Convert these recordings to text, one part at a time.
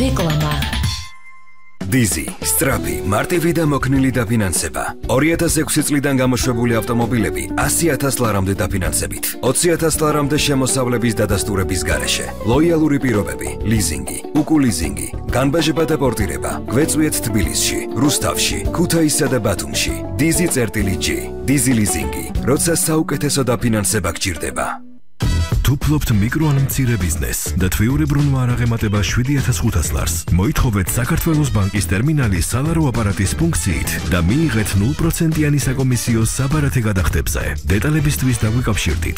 რეკლამა. Dizzy, სწრაფი, მარტივი და მოქნილი დაფინანსება. 2006 წლიდან გამოშვებული ავტომობილები 100,000 ლარამდე დაფინანსებით. 20,000 ლარამდე შემოსავლების დადასტურების გარეშე. ლოიალური პირობები, ლიზინგი, უკულიზინგი, განბაჟება და პორტირება. გვეწვიეთ თბილისში, რუსთავში, ქუთაისსა და ბათუმში. Dizzy.G, Dizzy ლიზინგი, როცა საუკეთესო დაფინანსება გჭირდება. თუ ფლობთ მიკრო ან მცირე ბიზნესს და თვიურებრუნვა არ აღემატება 7,500 ლარს, მოითხოვეთ საქართველოს ბანკის ტერმინალის სალარო აპარატის ფუნქციით და მიიღეთ 0%-იანი საკომისიო საბარათე გადახდებზე. დეტალებისთვის დაგვიკავშირდით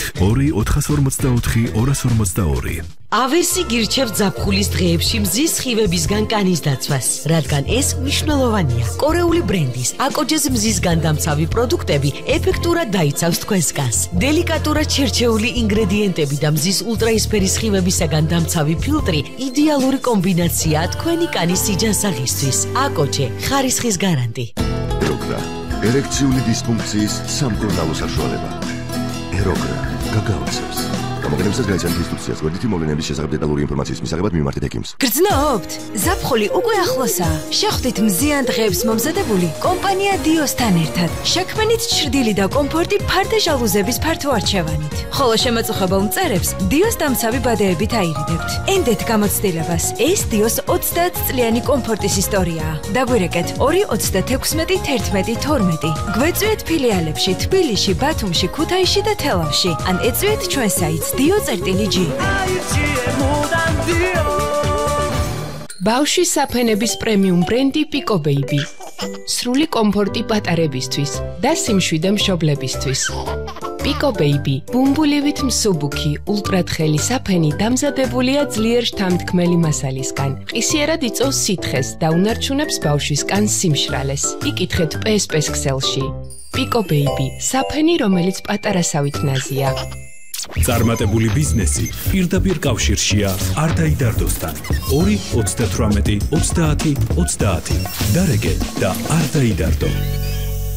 2-444-242. ავერსი გირჩევთ ზაფხულის დღეებში მზის სხივებისგან კანის დაცვას, რადგან ეს მნიშვნელოვანია. კორეული ბრენდის აკოჯეს მზის განდამცავი პროდუქტები ეფექტურად დაიცავს თქვენს კანს. დელიკატურად შერჩეული ინგრედიენტები და მზის ულტრაისფერი სხივებისაგან დამცავი ფილტრი იდეალური კომბინაციაა თქვენი კანის სიჯანსაღისთვის. აკოჯე, ხარისხის გარანტი. ეროგრა, ერექციული დისფუნქციის სამკურნალო საშუალება. ეროგრა, გაგაოცებს. გამოგონებისას გაიცანით ინსტრუქციას, გვერდითი მოვლენების შესახებ დეტალური ინფორმაციის მისაღებად მიმართეთ ექიმს. გრძნობთ? ზაფხული უკვე ახლოსაა. შეხვდით მზიან დღეებს მომზადებული კომპანია დიოსთან ერთად. შექმნით ჩრდილი და კომფორტი ფარდა ჟალუზების ფართო არჩევანით. ხოლო შემაწუხებელ მწერებს დიოს დამცავი ბადეებით აირიდებთ. ენდეთ გამოცდილებას. ეს დიოს 30 წლიანი კომფორტის ისტორიაა. დაგვირეკეთ 2-36-11-12. გვეწვიეთ ფილიალებში თბილისში, ბათუმში, ქუთაისში და თელავში. ან ეწვიეთ ჩვენ საიტს Dio.G. ბავშვის საფენების პრემიუმ ბრენდი Pico Baby. სრული კომფორტი პატარებისთვის და სიმშვიდე მშობლებისთვის. Pico Baby, ბუმბულივით მსუბუქი, ულტრათხელი საფენი დამზადებულია ძლიერ შთამთქმელი მასალისგან. ყისიერად იწვევს სითხეს და უნარჩუნებს ბავშვის კანს სიმშრალეს. იკითხეთ PSP-ს ქსელში. Pico Baby, საფენი, რომელიც პატარასავით ნაზია. წარმატებული ბიზნესი პირდაპირ კავშირშია არ დაიდარდოსთან. 2-38-30-30 დარეგე და არ დაიდარდო.